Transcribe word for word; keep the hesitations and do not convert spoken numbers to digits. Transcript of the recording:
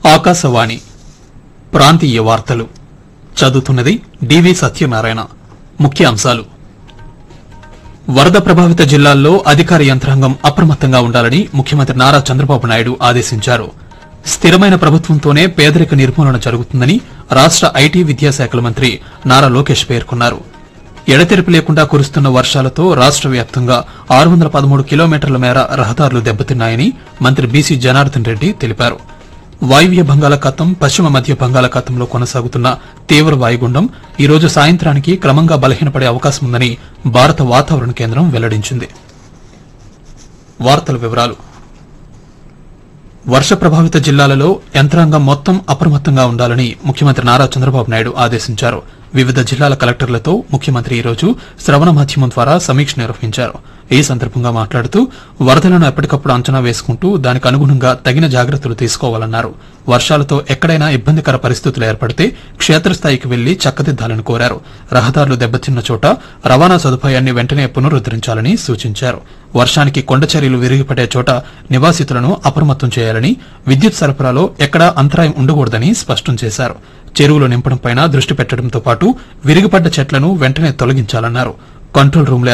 ఆకాశవాణి ప్రాంతీయ వార్తలు చదువుతున్నది డివి సత్యనారాయణ. ముఖ్యాంశాలు: వరద ప్రభావిత జిల్లాల్లో అధికార యంత్రాంగం అప్రమత్తంగా ఉండాలని ముఖ్యమంత్రి నారా చంద్రబాబు నాయుడు ఆదేశించారు. స్థిరమైన ప్రభుత్వంతోనే పేదరిక నిర్మూలన జరుగుతుందని రాష్ట ఐటీ విద్యాశాఖల మంత్రి నారా లోకేష్ పేర్కొన్నారు. ఎడతెరిపి లేకుండా కురుస్తున్న వర్షాలతో రాష్ట వ్యాప్తంగా ఆరు వందల పదమూడు కిలోమీటర్ల మేర రహదారులు దెబ్బతిన్నాయని మంత్రి బీసీ జనార్దన్ రెడ్డి తెలిపారు. వాయువ్య బంగాళాఖాతం, పశ్చిమ మధ్య బంగాళాఖాతంలో కొనసాగుతున్న తీవ్ర వాయుగుండం ఈ రోజు సాయంత్రానికి క్రమంగా బలహీనపడే అవకాశం ఉందని భారత వాతావరణ కేంద్రం వెల్లడించింది. వార్తల వివరాలు: వర్ష ప్రభావిత జిల్లాలలో యంత్రాంగం మొత్తం అప్రమత్తంగా ఉండాలని ముఖ్యమంత్రి నారా చంద్రబాబు నాయుడు ఆదేశించారు. వివిధ జిల్లాల కలెక్టర్లతో ముఖ్యమంత్రి ఈ రోజు శ్రవణ మాధ్యమం ద్వారా సమీక్ష నిర్వహించారు. ఈ సందర్భంగా మాట్లాడుతూ వరదలను ఎప్పటికప్పుడు అంచనా వేసుకుంటూ దానికి అనుగుణంగా తగిన జాగ్రత్తలు తీసుకోవాలన్నారు. వర్షాలతో ఎక్కడైనా ఇబ్బందికర పరిస్థితులు ఏర్పడితే క్షేత్రస్థాయికి వెళ్లి చక్కదిద్దాలని కోరారు. రహదారులు దెబ్బతిన్న చోట రవాణా సదుపాయాన్ని వెంటనే పునరుద్దరించాలని సూచించారు. వర్షానికి కొండచర్యలు విరిగిపడే చోట నివాసితులను అప్రమత్తం చేయాలని, విద్యుత్ సరఫరాలో ఎక్కడా అంతరాయం ఉండకూడదని స్పష్టం చేశారు. చెరువులు నింపడంపై దృష్టి పెట్టడంతో పాటు విరిగిపడ్డ చెట్లను వెంటనే తొలగించాలన్నారు. కంట్రోల్ రూమ్ల